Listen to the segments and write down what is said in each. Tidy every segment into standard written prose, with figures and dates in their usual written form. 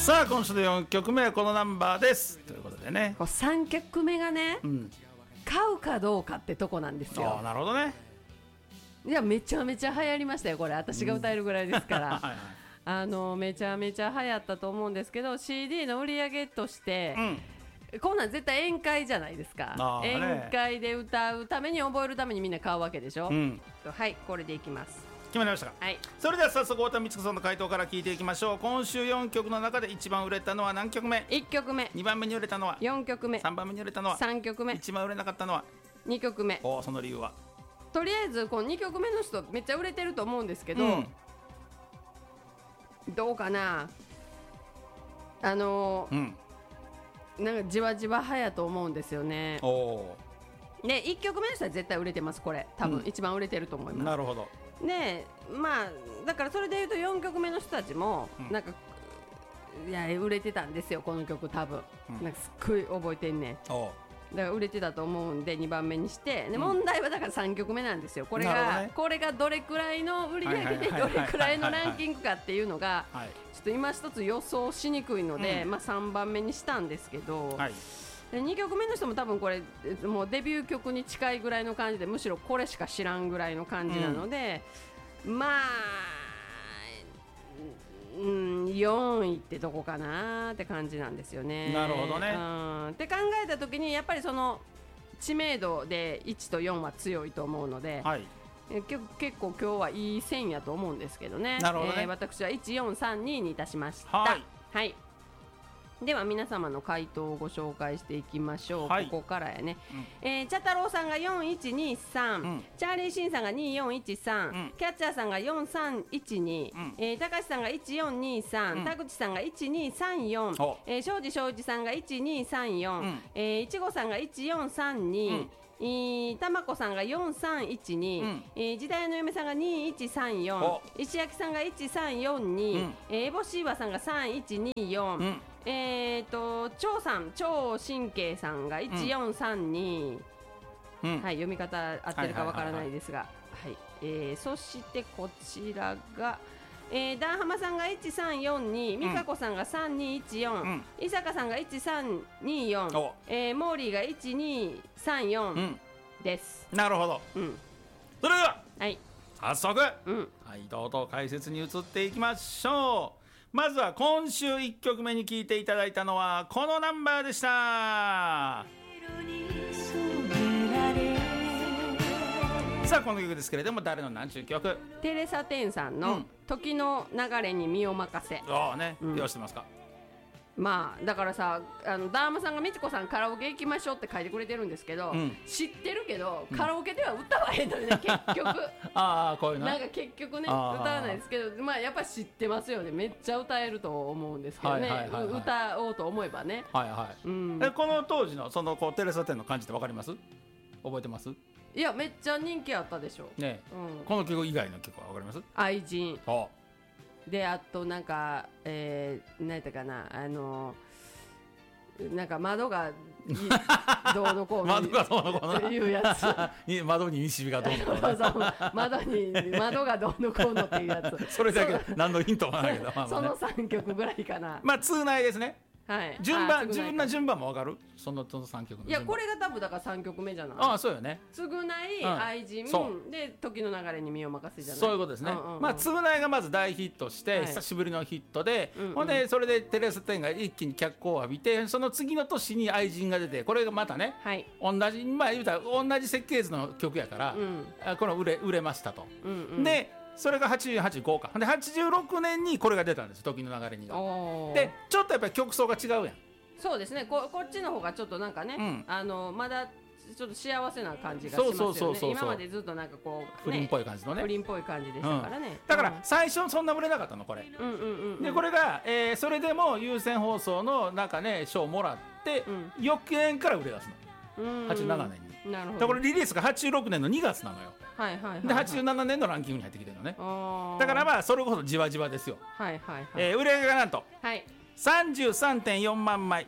さあ今週の4曲目はこのナンバーですということでね、 3曲目がね、買うかどうかってとこなんですよ。 なるほどね。 いやめちゃめちゃ流行りましたよこれ、私が歌えるぐらいですから、はいはい、めちゃめちゃ流行ったと思うんですけど、 CD の売り上げとして、こんなん絶対宴会じゃないですか。宴会で歌うために覚えるためにみんな買うわけでしょ、はい、これでいきます。 決まりましたか。はい、それでは早速太田美智子さんの回答から聞いていきましょう。今週4曲の中で一番売れたのは何曲目。 1曲目。 2番目に売れたのは 4曲目。 3番目に売れたのは 3曲目。 一番売れなかったのは 2曲目。 その理由は。 とりあえずこの2曲目の人めっちゃ売れてると思うんですけど、どうかな、なんかじわじわ派やと思うんですよね。で1曲目の人は絶対売れてます。これ多分一番売れてると思います。 なるほど。 でまあだからそれでいうと4曲目の人たちもなんか、いや売れてたんですよこの曲多分、なんかすっごい覚えてんねん。だから売れてたと思うんで2番目にして、で問題はだから3曲目なんですよ。これがどれくらいの売り上げでどれくらいのランキングかっていうのがちょっと今一つ予想しにくいので、3番目にしたんですけど、で2曲目の人も多分これもうデビュー曲に近いぐらいの感じで、むしろこれしか知らんぐらいの感じなので、まあ4位ってどこかなって感じなんですよね。 なるほどね。 って考えた時にやっぱりその知名度で1と4は強いと思うので、結構今日はいい線やと思うんですけどね。なるほどね。私は1432にいたしました。はい、では皆様の回答をご紹介していきましょう。ここからやね、チャタロウさんが4123、チャーリーシンさんが2413、キャッチャーさんが4312、高橋さんが1423、田口さんが1234、庄司さんが1234、いちごさんが1432、たまこさんが4312、時代の嫁さんが2134、石焼さんが1342、エボシーバさんが3124、超神経さんが1432、読み方合ってるかわからないですが、そしてこちらがダンハマさんが1342、美香子さんが3214、伊坂さんが1324、モーリーが1234です。 なるほど。それでは早速回答と解説に移っていきましょう。まずは今週1曲目に聴いていただいたのはこのナンバーでした。さあこの曲ですけれども誰の何ちゅう曲。 テレサ・テンさんの時の流れに身を任せ。 よしてますか。 まあだからさ、ダーマさんがみちこさんカラオケ行きましょうって書いてくれてるんですけど、知ってるけどカラオケでは歌わへんのよね、結局こういうのなんか結局ね歌わないですけど、まあやっぱ知ってますよね。めっちゃ歌えると思うんですけどね、歌おうと思えばね。この当時のそのテレサテンの感じって分かります？覚えてます？ いやめっちゃ人気あったでしょね。 この曲以外の曲は分かります？ 愛人で、あとなんか何やったかな、なんか窓がどうのこうのいうやつ窓に西日がどうのこうの窓がどうのこうのっていうやつそれだけ何のヒントもないけどその3曲ぐらいかな。 通内ですね。順番も分かる？その3曲の。 いやこれが多分だから3曲目じゃない？ そうよね。 償い、愛人で時の流れに身を任せじゃない？ そういうことですね。償いがまず大ヒットして久しぶりのヒットで、ほんでそれでテレサテンが一気に脚光を浴びて、その次の年に愛人が出て、これがまたね同じ言うたら同じ設計図の曲やからこの売れましたと。でそれが88、5か。で86年にこれが出たんです、時の流れにが。でちょっとやっぱり曲奏が違うやん。 そうですね、こっちの方がちょっとなんかね、まだちょっと幸せな感じがしますよね。今までずっとなんかこう不倫っぽい感じのね、 不倫っぽい感じでしたからね。 だから最初そんな売れなかったのこれで、これがそれでも有線放送のなんかね賞をもらって翌年から売れ出すの、87年に。なるほど。これリリースが86年の2月なのよ。で87年のランキングに入ってきてるのね。だからまあそれこそじわじわですよ。売り上げがなんと 33.4 万枚。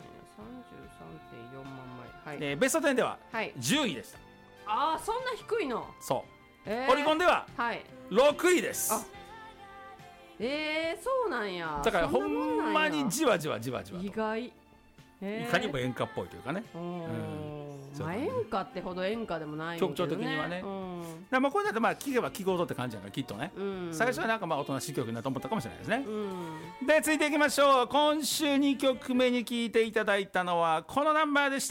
ベスト10では10位でした。 そんな低いの？ そう。オリコンでは6位です。 そうなんや。 だからほんまにじわじわじわじわと意外、 いかにも演歌っぽいというかね、 まあ、演歌ってほど演歌でもないんだけどね、 曲調的にはね、だまあこれだとまあ聴けば聴くほどって感じやからきっとね、最初はなんかまあおとなしい曲になると思ったかもしれないですね、で続いていきましょう。今週2曲目に聴いていただいたのはこのナンバーでした。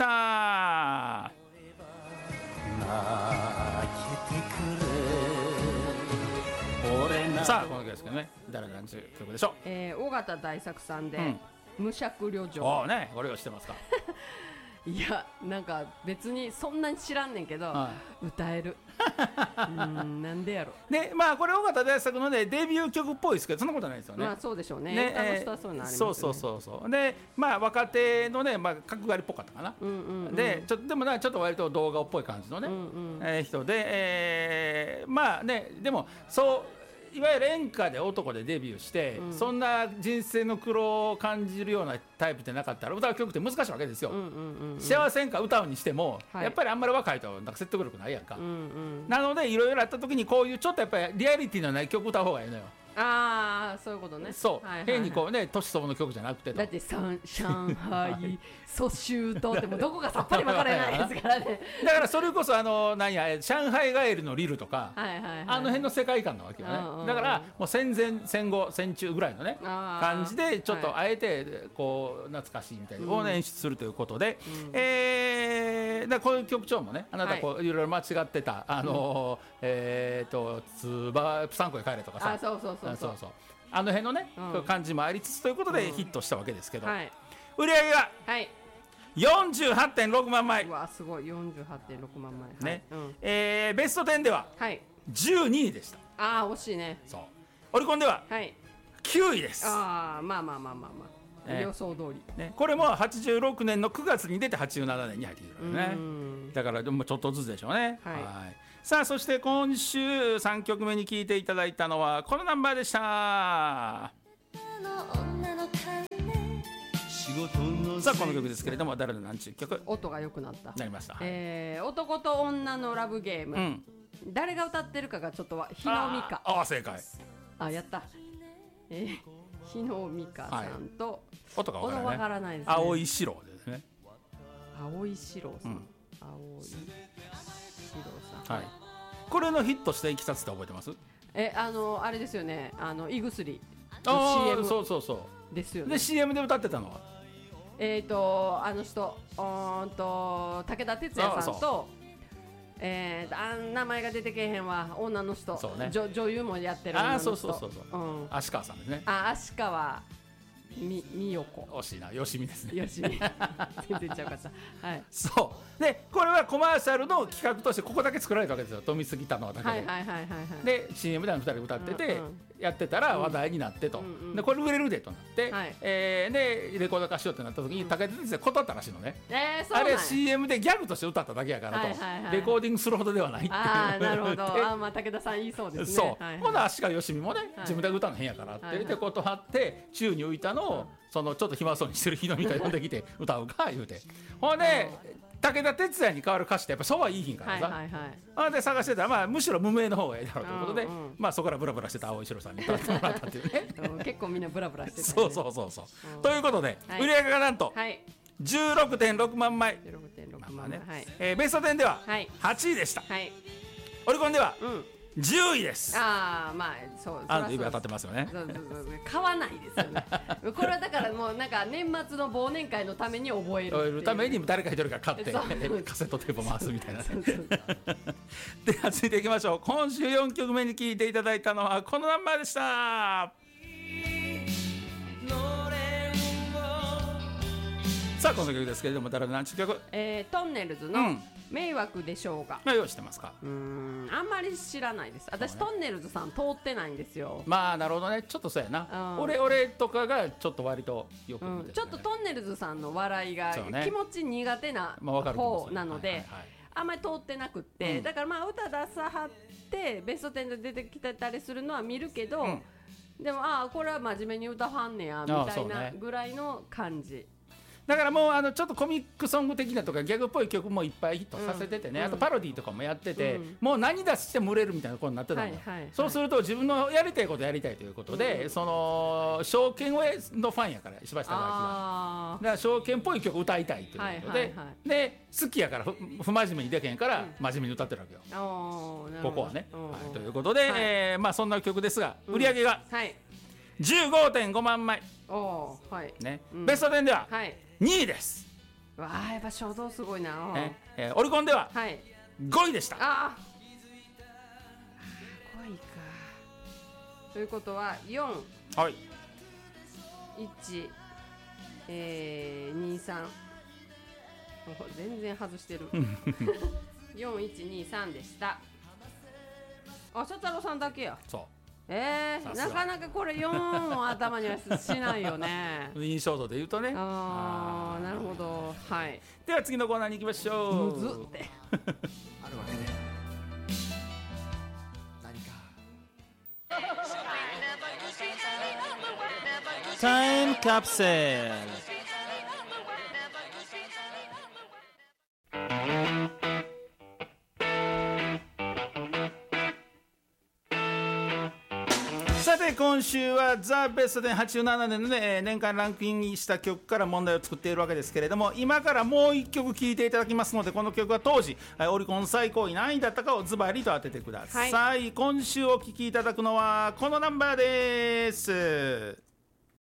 さあこの曲ですけどね、誰なんていう曲でしょう。 尾形大作さんで、無酌旅情。 おね、これを知ってますか。 いやなんか別にそんなに知らんねんけど、歌えるなんでやろ。 でまあこれ尾形大作のねデビュー曲っぽいですけどそんなことないですよね。 まあそうでしょうね。歌の人はそういうのありますよね。 そうでまあ若手のねまあ角刈りっぽかったかな。ででもちょっと割と動画っぽい感じのね人でまあねでもそういわゆる演歌で男でデビューして、そんな人生の苦労を感じるようなタイプでなかったら歌う曲って難しいわけですよ。幸せ演歌歌うにしても、やっぱりあんまり若いとなんか説得力ないやんか、なのでいろいろあった時にこういうちょっとやっぱりリアリティのない曲歌う方がいいのよ。 ああそういうことね。 そう変にこうね年相応の曲じゃなくてだって上海蘇州とってもどこかさっぱり分からないですからね。だからそれこそ何や上海帰りのリルとかあの辺の世界観なわけよね。だからもう戦前戦後戦中ぐらいのね感じでちょっとあえてこう懐かしいみたいなを演出するということで、だこういう曲調もねあなたこういろいろ間違ってたつばプサンコへ帰れとかさそうあの辺のね感じもありつつということでヒットしたわけですけど、売り上げが 48.6 万枚。 うわすごい 48.6 万枚ね。ベスト10では12位でした。 ああ惜しいね。 そうオリコンでは9位です。 ああまあ予想通りね。これも86年の9月に出て87年に入ってくるね。だからでもちょっとずつでしょうね。さあそして今週3曲目に聴いていただいたのはこのナンバーでした。さあこの曲ですけれども誰の何ちゅう曲。 音が良くなりました。 男と女のラブゲーム、誰が歌ってるかがちょっと日野美香。 正解。 やった。日野美香さんと音がわからないですね。青井四郎ですね。 青井四郎さん。青井四郎さん。 これのヒットしたいきさつって覚えてます？ あれですよね。胃薬。 CM そうですよね。 で CM で歌ってたのはあの人武田鉄矢さんと名前が出てけへんわ女の人、女優もやってる女の人。 芦川さんですね。 芦川美代子。 惜しいな。よしみですね。 よしみ全然ちゃうかった。 そうでこれはコマーシャルの企画としてここだけ作られたわけですよ。富杉田のだけで CM で2人歌っててやってたら話題になってと、でこれ売れるでとなって、でレコード化しようってなった時に武田鉄矢断ったらしいのね。あれ CM でギャグとして歌っただけやからと、レコーディングするほどではないってなるほど。武田さん言いそうですね。 ほな芦川よしみもね自分で歌うの変やからって言って断って宙に浮いたのをそのちょっと暇そうにしてる日野美香呼んできて歌うか言うて、ほんで武田鉄矢に代わる歌詞ってやっぱそうはいいひんからさ、で探してたらむしろ無名の方がいいだろうということで、そこからブラブラしてた青井四郎さんに歌ってもらったっていうね。 結構みんなブラブラしてた。 そうということで売り上げがなんと 16.6 万枚。ベスト10では8位でした。オリコンでは10位です。 そう指当たってますよね。 買わないですよね。これはだからもうなんか年末の忘年会のために覚えるために誰か一人が買ってカセットテープ回すみたいな。では続いていきましょう。今週4曲目に聴いていただいたのはこのナンバーでした。さあこの曲ですけれども誰の何ちゅう曲？ トンネルズの迷惑でしょうが。 用意してますか？ あんまり知らないです。私トンネルズさん通ってないんですよ。 なるほどね。ちょっとそうやな。俺とかがちょっと割とよく見てる。 ちょっとトンネルズさんの笑いが気持ち苦手な方なのであんまり通ってなくって、だから歌出さはってベスト10で出てきてたりするのは見るけど、でもこれは真面目に歌はんねやみたいなぐらいの感じ。 だからもうちょっとコミックソング的なとかギャグっぽい曲もいっぱいヒットさせててね、あとパロディとかもやってて、もう何出しても売れるみたいなことになってたのよ。そうすると自分のやりたいことやりたいということで、その証券のファンやから石橋貴明がだから証券っぽい曲歌いたいということで、で好きやから不真面目にでけんから真面目に歌ってるわけよ、ここはね。ということでまあそんな曲ですが、売り上げが15.5 万枚ね、ベスト10では2位です。 わあ、やっぱ衝動すごいな。 オリコンでは5位でした。 ああ、5位か。ということは4、 はい、 1、2、3、全然外してる。4、1、2、3でした。あ、佐太郎さんだけや。 そう。 なかなかこれ4を頭にはしないよね。 印象度で言うとね。 ああ、なるほど。はい。 では次のコーナーに行きましょう。 むずって。 あるわけで。何か。 タイムカプセル。さて今週はザ・ベスト1087年の、ね、年間ランクインした曲から問題を作っているわけですけれども、今からもう1曲聴いていただきますので、この曲は当時オリコン最高位何位だったかをズバリと当ててください。今週お聴きいただくのはこのナンバーです。